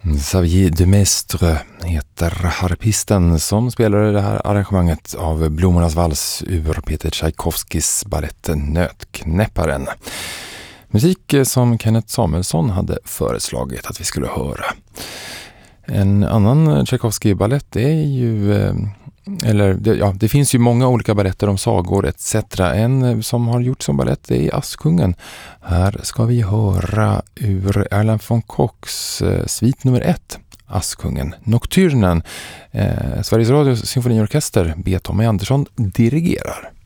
Xavier de Maistre heter harpisten som spelar det här arrangemanget av Blommornas vals ur Peter Tchaikovskys balett Nötknäpparen. Musik som Kenneth Samuelsson hade föreslagit att vi skulle höra. En annan Tchaikovsky-balett är ju... det finns ju många olika balletter om sagor etc. En som har gjort som balett är Askungen. Här ska vi höra ur Erland von Kochs svit nummer 1, Askungen. Nocturnen, Sveriges Radios symfoniorkester, B. Tommy Andersson dirigerar.